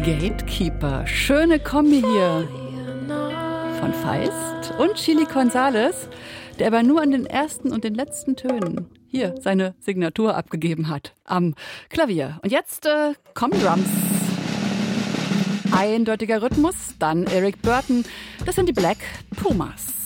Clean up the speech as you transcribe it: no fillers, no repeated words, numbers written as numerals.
Gatekeeper. Schöne Kombi hier von Feist und Chili Gonzales, der aber nur an den ersten und den letzten Tönen hier seine Signatur abgegeben hat am Klavier. Und jetzt kommen Drums. Eindeutiger Rhythmus, dann Eric Burton. Das sind die Black Pumas.